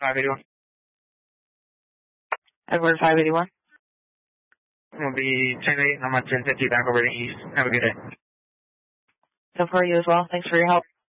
581. Edward 581. I'm going to be 10-8, and I'm at 1050 back over to East. Have a good day. So for you as well. Thanks for your help.